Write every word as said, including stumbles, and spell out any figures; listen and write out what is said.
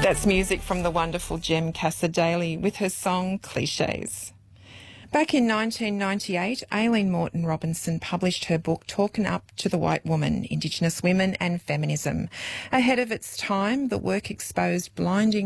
That's music from the wonderful Jem Cassar-Daley with her song Clichés. Back in nineteen ninety-eight, Aileen Morton Robinson published her book Talking Up to the White Woman, Indigenous Women and Feminism. Ahead of its time, the work exposed blinding